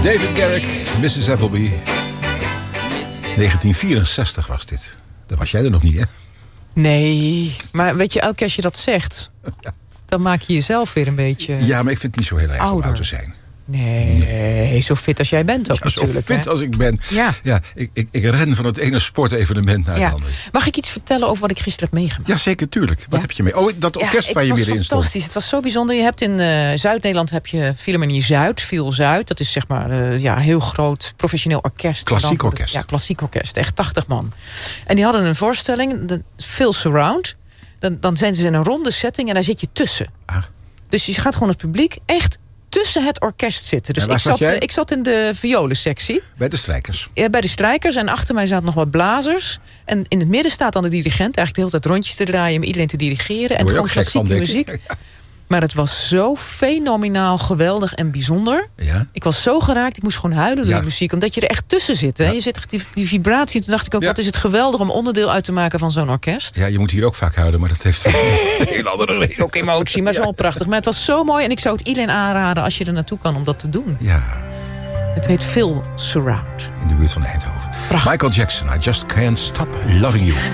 David Garrick, Mrs. Appleby. 1964 was dit. Dan was jij er nog niet, hè? Nee, maar weet je, elke keer als je dat zegt... Ja. Dan maak je jezelf weer een beetje... Ja, maar ik vind het niet zo heel erg om oud te zijn. Nee, zo fit als jij bent ook natuurlijk. Zo fit als ik ben. Ja. Ik ren van het ene sportevenement naar het andere. Mag ik iets vertellen over wat ik gisteren heb meegemaakt? Ja, zeker, tuurlijk. Wat heb je mee? Oh, dat orkest waar je weer in stond. Het was fantastisch. Het was zo bijzonder. Je hebt in Zuid-Nederland heb je Philharmonie Zuid, Phil Zuid. Dat is zeg maar een heel groot professioneel orkest. Klassiek orkest. Ja, klassiek orkest. Echt 80 man. En die hadden een voorstelling, Phil Surround. Dan zijn ze in een ronde setting en daar zit je tussen. Ah. Dus je gaat gewoon het publiek echt tussen het orkest zitten. Dus ik zat in de violensectie. Bij de strijkers. Ja, bij de strijkers. En achter mij zaten nog wat blazers. En in het midden staat dan de dirigent. Eigenlijk de hele tijd rondjes te draaien. Om iedereen te dirigeren. En gewoon klassieke muziek. Ja. Maar het was zo fenomenaal, geweldig en bijzonder. Ja. Ik was zo geraakt. Ik moest gewoon huilen door de muziek. Omdat je er echt tussen zit. Hè? Ja. Je zit echt die vibratie. Toen dacht ik ook, wat is het geweldig om onderdeel uit te maken van zo'n orkest. Ja, je moet hier ook vaak huilen. Maar dat heeft een heel andere reden. Ook emotie, maar zo prachtig. Maar het was zo mooi. En ik zou het iedereen aanraden als je er naartoe kan om dat te doen. Ja. Het heet Phil Surround. In de buurt van Eindhoven. Prachtig. Michael Jackson, I Just Can't Stop Loving You.